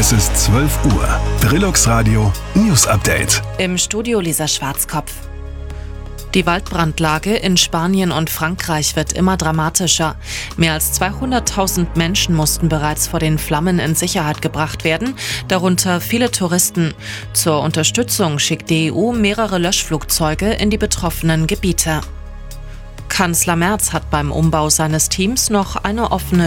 Es ist 12 Uhr. Trilux Radio News Update. Im Studio Lisa Schwarzkopf. Die Waldbrandlage in Spanien und Frankreich wird immer dramatischer. Mehr als 200.000 Menschen mussten bereits vor den Flammen in Sicherheit gebracht werden, darunter viele Touristen. Zur Unterstützung schickt die EU mehrere Löschflugzeuge in die betroffenen Gebiete. Kanzler Merz hat beim Umbau seines Teams noch eine offene